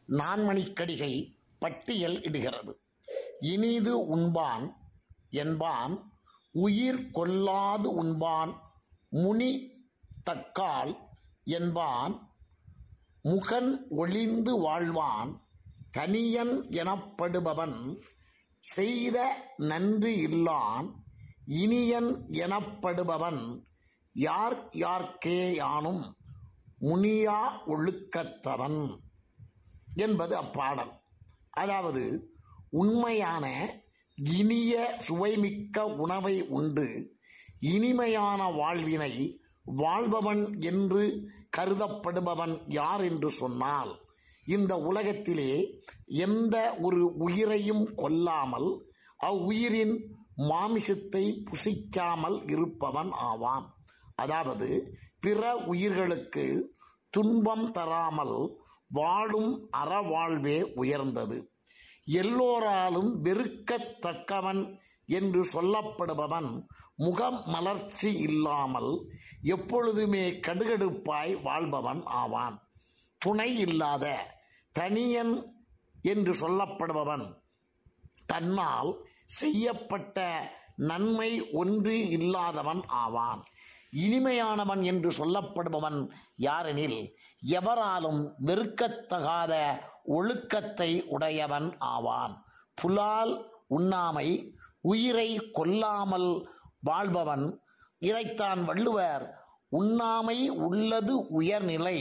நான்மணிக்கடிகை பட்டியல் இடுகிறது. இனிது உண்பான் என்பான், உயிர் கொல்லாது உண்பான், முனி தக்கால் என்பான், முகன் ஒளிந்து வாழ்வான், தனியன் எனப்படுபவன், செய்த நன்றி இல்லான், இனியன் எனப்படுபவன், யார் யார்க்கேயானும் முனியா ஒழுக்கத்தவன் என்பது அப்பாடல். அதாவது உண்மையான இனிய சுவைமிக்க உணவை உண்டு இனிமையான வாழ்வினை வாழ்பவன் என்று கருதப்படுபவன் யார் என்று சொன்னால், இந்த உலகத்திலே எந்த ஒரு உயிரையும் கொல்லாமல் அவ்வுயிரின் மாமிசத்தை புசிக்காமல் இருப்பவன் ஆவான். அதாவது பிற உயிர்களுக்கு துன்பம் தராமல் வாழும் அறவாழ்வே உயர்ந்தது. எல்லோராலும் வெறுக்கத்தக்கவன் என்று சொல்லப்படுபவன் முகம் மலர்ச்சி இல்லாமல் எப்பொழுதுமே கடுகடுப்பாய் வாழ்பவன் ஆவான். துணை இல்லாத தனியன் என்று சொல்லப்படுபவன் தன்னால் செய்யப்பட்ட நன்மை ஒன்று இல்லாதவன் ஆவான். இனிமையானவன் என்று சொல்லப்படுபவன் யாரெனில், எவராலும் வெறுக்கத்தகாத ஒழுக்கத்தை உடையவன் ஆவான். புலால் உண்ணாமை, உயிரை கொல்லாமல் வாழ்பவன். இதைத்தான் வள்ளுவர் உண்ணாமை உள்ளது உயர்நிலை,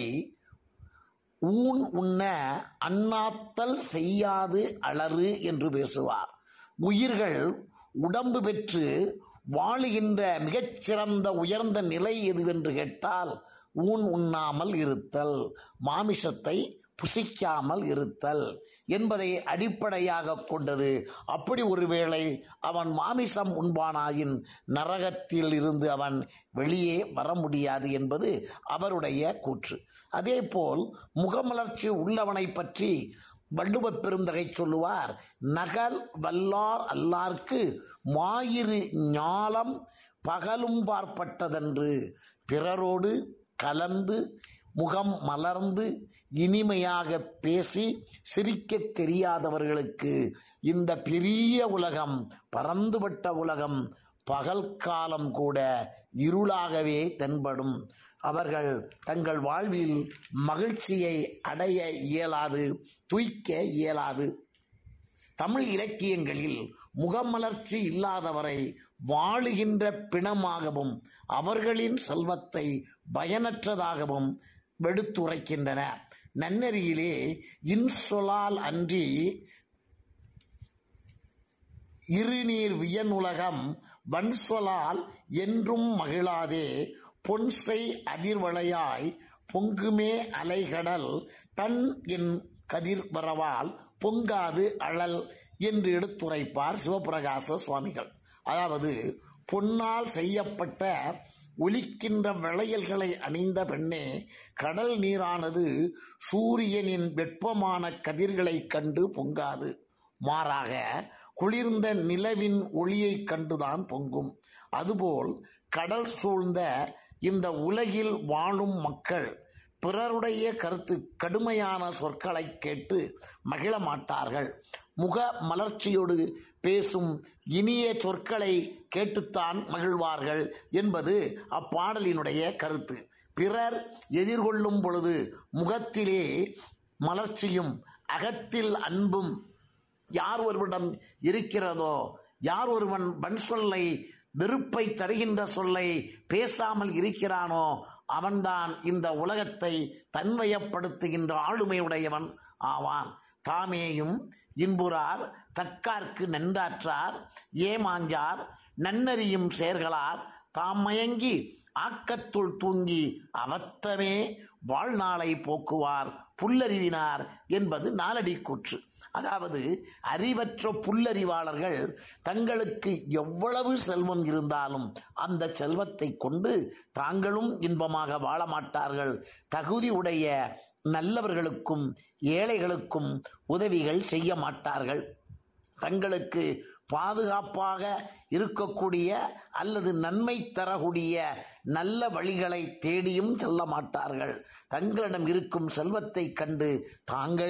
ஊன் உண்ண அண்ணாத்தல் செய்யாது அலறு என்று பேசுவார். உயிர்கள் உடம்பு பெற்று வாழுகின்ற மிகச்சிறந்த உயர்ந்த நிலை எதுவென்று கேட்டால், ஊன் உண்ணாமல் இருத்தல், மாமிசத்தை புசிக்காமல் இருத்தல் என்பதை அடிப்படையாக கொண்டது. அப்படி ஒருவேளை அவன் மாமிசம் உண்பானாயின் நரகத்தில் இருந்து அவன் வெளியே வர முடியாது என்பது அவருடைய கூற்று. அதேபோல் முகமலர்ச்சி உள்ளவனை பற்றி வள்ளுவப் பெருந்தகை சொல்லுவார், நகல் வல்லார் அல்லார்க்கு மாயிரு ஞாலம் பகலும் பார்ப்பட்டதென்று. பிறரோடு கலந்து முகம் மலர்ந்து இனிமையாக பேசி சிரிக்கத் தெரியாதவர்களுக்கு இந்த பெரிய உலகம், பரந்துபட்ட உலகம், பகல் காலம் கூட இருளாகவே தென்படும். அவர்கள் தங்கள் வாழ்வில் மகிழ்ச்சியை அடைய இயலாது, துய்க்க இயலாது. தமிழ் இலக்கியங்களில் முகமலர்ச்சி இல்லாதவரை வாழுகின்ற பிணமாகவும் அவர்களின் செல்வத்தை பயனற்றதாகவும் வெடுத்துரைக்கின்றன. நன்னெறியிலே இன்சொலால் அன்றி இருநீர் வியனுலகம் வன்சொலால் என்றும் மகிழாதே, பொன்செய் அதிர்வளையாய் பொங்குமே அலைகடல் தன் என் கதிர் வரவால் பொங்காது அழல் என்று எடுத்துரைப்பார் சிவபிரகாச சுவாமிகள். அதாவது பொன்னால் செய்யப்பட்ட ஒலிக்கின்ற வளையல்களை அணிந்த பெண்ணே, கடல் நீரானது சூரியனின் வெப்பமான கதிர்களை கண்டு பொங்காது, மாறாக குளிர்ந்த நிலவின் ஒளியை கண்டுதான் பொங்கும். அதுபோல் கடல் சூழ்ந்த இந்த உலகில் வாழும் மக்கள் பிறருடைய கடுமையான சொற்களை கேட்டு மகிழ மாட்டார்கள். முக மலர்ச்சியோடு பேசும் இனிய சொற்களை கேட்டுத்தான் மகிழ்வார்கள் என்பது அப்பாடலினுடைய கருத்து. பிறர் எதிர்கொள்ளும் பொழுது முகத்திலே மலர்ச்சியும் அகத்தில் அன்பும் யார் ஒருவனிடம் இருக்கிறதோ, யார் ஒருவன் வன்சொல்லை வெறுப்பை தருகின்ற சொல்லை பேசாமல் இருக்கிறானோ, அவன்தான் இந்த உலகத்தை தன்வயப்படுத்துகின்ற ஆளுமையுடையவன் ஆவான். தாமேயும் இன்புறார் தக்கார்க்கு நன்றாற்றார், ஏமாஞ்சார் நன்னறியும் செயர்களார், தாம் மயங்கி ஆக்கத்துள் தூங்கி அவத்தமே வாழ்நாளை போக்குவார் புல்லறிவினார் என்பது நாலடி கூற்று. அதாவது அறிவற்ற புல்லறிவாளர்கள் தங்களுக்கு எவ்வளவு செல்வம் இருந்தாலும் அந்த செல்வத்தை கொண்டு தாங்களும் இன்பமாக வாழ மாட்டார்கள். தகுதி உடைய நல்லவர்களுக்கும் ஏழைகளுக்கும் உதவிகள் செய்ய மாட்டார்கள். தங்களுக்கு பாதுகாப்பாக இருக்கக்கூடிய அல்லது நன்மை தரக்கூடிய நல்ல வழிகளை தேடியும் செல்ல மாட்டார்கள். தங்களிடம் இருக்கும் செல்வத்தை கண்டு தாங்கள்